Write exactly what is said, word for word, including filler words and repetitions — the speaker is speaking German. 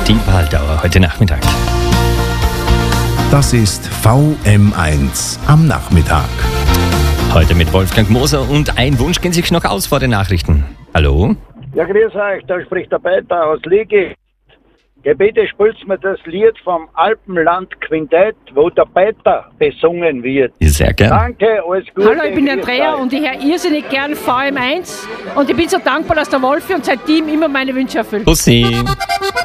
Die Waldauer heute Nachmittag. Das ist V M eins am Nachmittag. Heute mit Wolfgang Moser und ein Wunsch geht sich noch aus vor den Nachrichten. Hallo? Ja, grüß euch, da spricht der Peter aus Liegi. Bitte spielt mir das Lied vom Alpenland Quintett, wo der Peter besungen wird. Sehr gern. Danke, alles Gute. Hallo, ich bin Andrea und ich höre irrsinnig gern V M eins und ich bin so dankbar, dass der Wolfi und sein Team immer meine Wünsche erfüllt. Bussi.